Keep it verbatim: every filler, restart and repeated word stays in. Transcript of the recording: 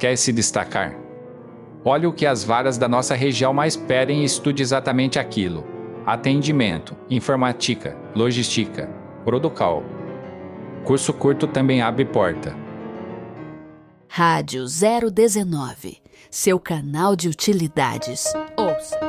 Quer se destacar? Olhe o que as varas da nossa região mais pedem e estude exatamente aquilo. Atendimento, informática, logística, Producal. Curso curto também abre porta. Rádio zero dezenove, seu canal de utilidades. Ouça!